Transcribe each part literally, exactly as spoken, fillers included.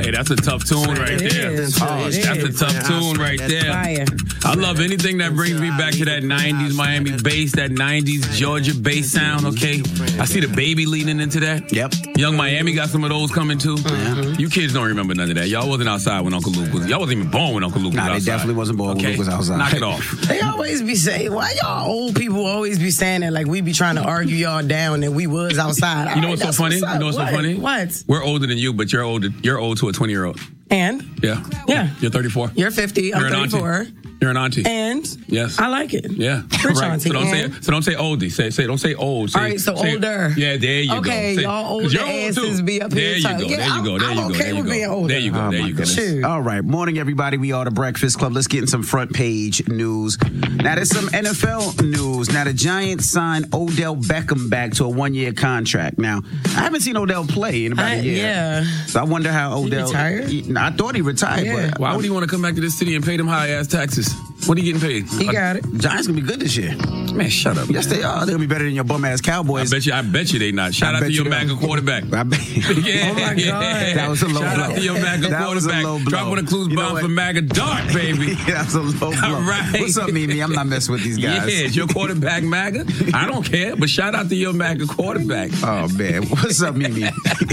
Hey, that's a tough tune right It there. is. Oh, It that's is. a tough tune right That's there. fire. I love anything that brings me back to that nineties Miami bass, that nineties Georgia bass sound, okay? I see the baby leaning into that. Yep. Young Miami got some of those coming too. Mm-hmm. You kids don't remember none of that. Y'all wasn't outside when Uncle Luke was. Y'all wasn't even born when Uncle Luke was Nah, outside. they definitely wasn't born when Okay? Luke was outside. Knock it off. They always be saying, why y'all old people always be saying that like we be trying to argue y'all down and we was outside. You know All what's right, so that's funny? You know what's so up. funny? What? What? We're older than you, but you're older. You're old to a twenty-year-old. And? Yeah. Yeah. You're thirty-four. You're fifty. I'm You're an thirty-four. auntie. You're an auntie. And? Yes. I like it. Yeah. Rich right. auntie. So don't say And? so don't say oldie. Say say don't say old. Say, All right, so say, older. Yeah, there you Okay, go. Say, y'all 'cause older you're old asses too. be up there here you talking. go. Yeah, There you I'm- go. There I'm you go. okay There you with go. being older. There you go. Oh, There my you go. goodness. Shoot. All right. Morning, everybody. We are the Breakfast Club. Let's get in some front page news. Now, there's some N F L news. Now, the Giants signed Odell Beckham back to a one-year contract. Now, I haven't seen Odell play in about I- a year. yeah. So I wonder how Odell... retired? He- I thought he retired, Yeah. but... Why would he want to come back to this city and pay them high ass taxes? What are you getting paid? He got it. Giants going to be good this year. Man, shut up. Yes, they are. They're going to be better than your bum-ass I Cowboys. bet you. I bet you they not. Shout I out bet to your you MAGA don't. quarterback. I bet... Yeah, Oh, my God. yeah. That was a low Shout blow. out to your MAGA That was a quarterback. low blow. Drop one of clues You know bomb what? for MAGA Dart, baby. Yeah, that's a low blow. All right. What's up, Mimi? I'm not messing with these Yeah, guys. it's your quarterback MAGA. I don't care, but shout out to your MAGA quarterback. Oh, man. What's up, Mimi?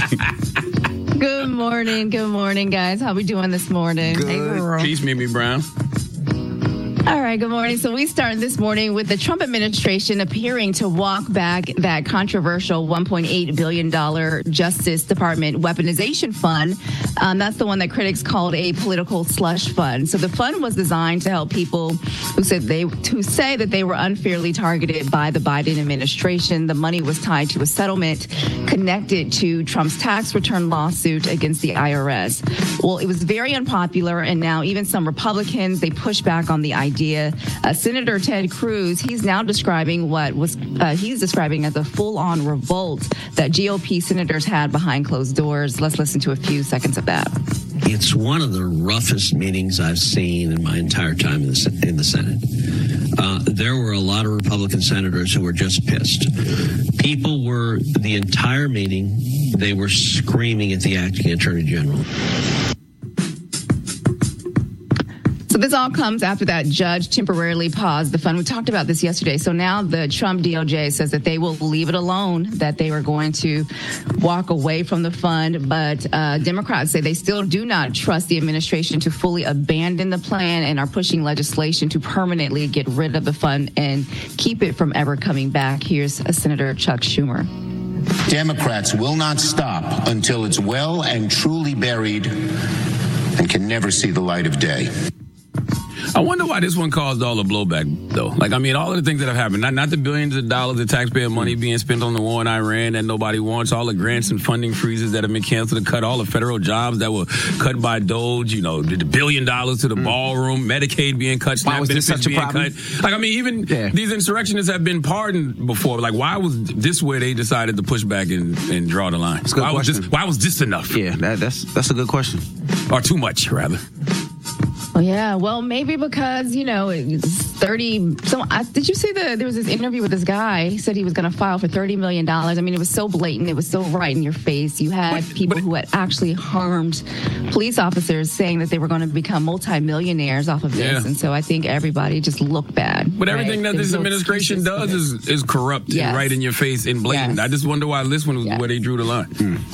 Good morning. Good morning, guys. How we doing this morning? Good. Hey, girl. Peace, Mimi Brown. All right, good morning. So we start this morning with the Trump administration appearing to walk back that controversial one point eight billion dollars Justice Department weaponization fund. Um, that's the one that critics called a political slush fund. So the fund was designed to help people who said they who say that they were unfairly targeted by the Biden administration. The money was tied to a settlement connected to Trump's tax return lawsuit against the I R S. Well, it was very unpopular, and now even some Republicans, they push back on the idea. Uh, Senator Ted Cruz, he's now describing what was uh, he's describing as a full-on revolt that G O P senators had behind closed doors. Let's listen to a few seconds of that. It's one of the roughest meetings I've seen in my entire time in the, in the Senate. Uh, there were a lot of Republican senators who were just pissed. People were, the entire meeting, they were screaming at the acting attorney general. So this all comes after that judge temporarily paused the fund. We talked about this yesterday. So now the Trump D O J says that they will leave it alone, that they were going to walk away from the fund. But uh, Democrats say they still do not trust the administration to fully abandon the plan and are pushing legislation to permanently get rid of the fund and keep it from ever coming back. Here's uh, Senator Chuck Schumer. Democrats will not stop until it's well and truly buried and can never see the light of day. I wonder why this one caused all the blowback, though. Like, I mean, all of the things that have happened, not, not the billions of dollars of taxpayer money being spent on the war in Iran that nobody wants, all the grants and funding freezes that have been canceled to cut all the federal jobs that were cut by Doge, you know, the billion dollars to the mm. ballroom, Medicaid being cut, SNAP was this benefits such a being problem? cut. Like, I mean, even Yeah. these insurrectionists have been pardoned before. Like, why was this where they decided to push back and, and draw the line? That's a good why was question. this, why was this enough? Yeah, that, that's that's a good question. Or too much, rather? Well, yeah, well, maybe because, you know, it's thirty. So I, did you see the, there was this interview with this guy. He said he was going to file for thirty million dollars. I mean, it was so blatant. It was so right in your face. You had But- people but- who had actually harmed police officers saying that they were going to become multimillionaires off of this. Yeah. And so I think everybody just looked bad. But right? everything that There was this no administration excuses for does this. is, is corrupt Yes. and right in your face and blatant. Yes. I just wonder why this one was Yes. where they drew the line.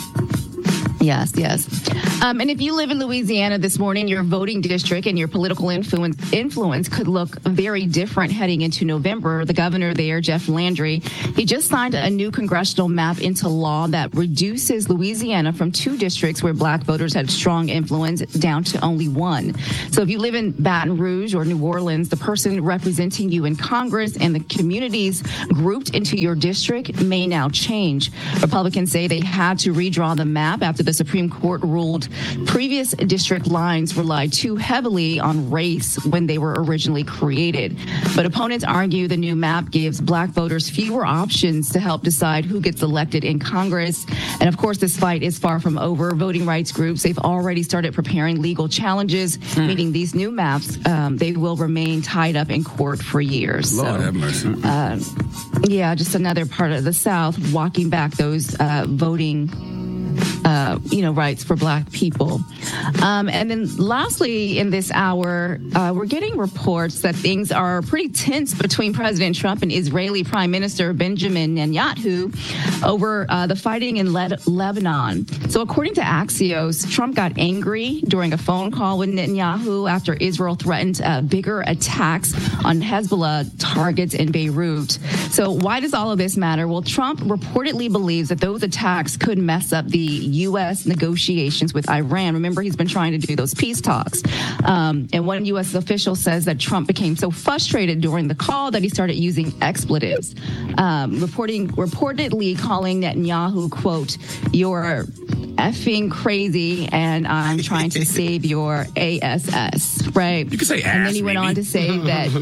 Yes, yes. Um, and if you live in Louisiana this morning, your voting district and your political influence influence could look very different heading into November. The governor there, Jeff Landry, he just signed a new congressional map into law that reduces Louisiana from two districts where black voters had strong influence down to only one. So if you live in Baton Rouge or New Orleans, the person representing you in Congress and the communities grouped into your district may now change. Republicans say they had to redraw the map after the Supreme Court ruled previous district lines relied too heavily on race when they were originally created. But opponents argue the new map gives black voters fewer options to help decide who gets elected in Congress. And of course, this fight is far from over. Voting rights groups, they've already started preparing legal challenges, mm. meaning these new maps, um, they will remain tied up in court for years. Lord so, have mercy. Uh, yeah, just another part of the South walking back those uh, voting uh, you know, rights for Black people. Um, and then lastly, in this hour, uh, we're getting reports that things are pretty tense between President Trump and Israeli Prime Minister Benjamin Netanyahu over uh, the fighting in Le- Lebanon. So according to Axios, Trump got angry during a phone call with Netanyahu after Israel threatened uh, bigger attacks on Hezbollah targets in Beirut. So why does all of this matter? Well, Trump reportedly believes that those attacks could mess up the U S negotiations with Iran. Remember, he's been trying to do those peace talks. Um, and one U S official says that Trump became so frustrated during the call that he started using expletives, um, reporting reportedly calling Netanyahu, quote, "You're effing crazy, and I'm trying to save your A S S," right? You can say ass, and then he went maybe. on to say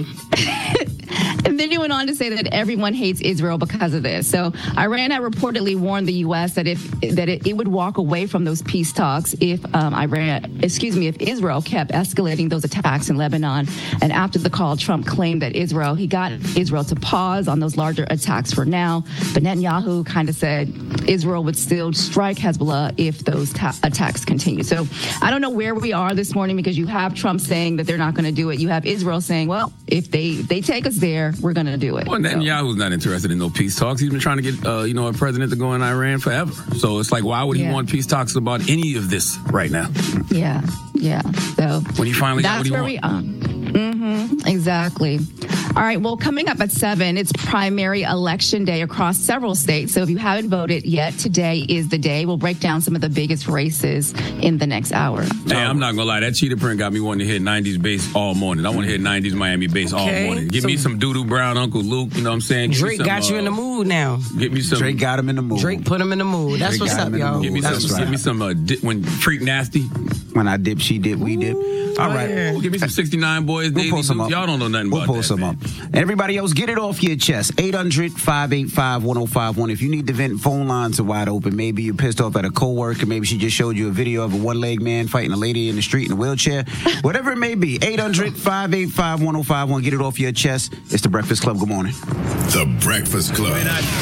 that. And then he went on to say that everyone hates Israel because of this. So Iran had reportedly warned the U S that if that it, it would walk away from those peace talks if um, Iran, excuse me, if Israel kept escalating those attacks in Lebanon. And after the call, Trump claimed that Israel, he got Israel to pause on those larger attacks for now. But Netanyahu kind of said Israel would still strike Hezbollah if those ta- attacks continue. So I don't know where we are this morning, because you have Trump saying that they're not going to do it. You have Israel saying, well, if they, they take us there, we're going to do it. Well, Netanyahu's not interested in no peace talks. He's been trying to get, uh, you know, a president to go in Iran forever. So it's like, why would he Yeah. want peace talks about any of this right now? Yeah, yeah. So When he finally got what that's he where want. we are. Mm-hmm, exactly. All right, well, coming up at seven, it's primary election day across several states. So if you haven't voted yet, today is the day. We'll break down some of the biggest races in the next hour. Hey, I'm not gonna lie, that cheetah print got me wanting to hit nineties bass all morning. I want to hit nineties Miami bass all Okay. morning. Give me Some- some Doodoo Brown, Uncle Luke. You know what I'm saying? Give me Drake some, got you uh, in the mood now. Get me some. Drake got him in the mood. Drake put him in the mood. That's Drake what's got up, him in the y'all. mood. Give me That's some. right. Give me some. Uh, di- when Freak Nasty. When I dip, she dip, we dip. All right. yeah. Give me some sixty-nine Boys. We'll Daily post them Dukes. up. Y'all don't know nothing We'll about post that. them man. up. Everybody else, get it off your chest. eight hundred, five eight five, one oh five one. If you need to vent, phone lines are wide open. Maybe you're pissed off at a coworker. Maybe she just showed you a video of a one-leg man fighting a lady in the street in a wheelchair. Whatever it may be. eight hundred, five eight five, one oh five one. Get it off your chest. It's The Breakfast Club. Good morning. The Breakfast Club.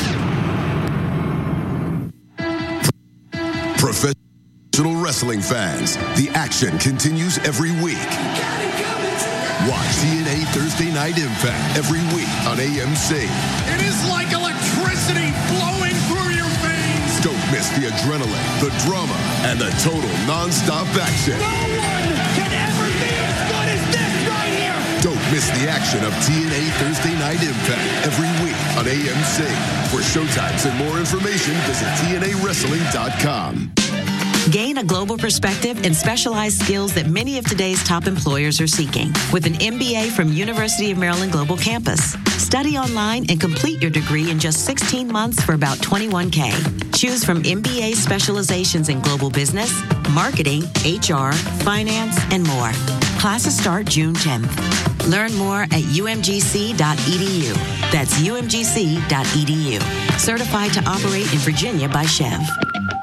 Professional wrestling fans, the action continues every week. Watch T N A Thursday Night Impact every week on A M C. It is like electricity flowing through your veins. Don't miss the adrenaline, the drama, and the total non-stop action. No one can ever be as good as this right here. Don't miss the action of T N A Thursday Night Impact every week on A M C. For showtimes and more information, visit T N A wrestling dot com. Gain a global perspective and specialized skills that many of today's top employers are seeking with an M B A from University of Maryland Global Campus. Study online and complete your degree in just sixteen months for about twenty-one K. Choose from M B A specializations in global business, marketing, H R, finance, and more. Classes start June tenth. Learn more at U M G C dot E D U. That's U M G C dot E D U. Certified to operate in Virginia by Chev.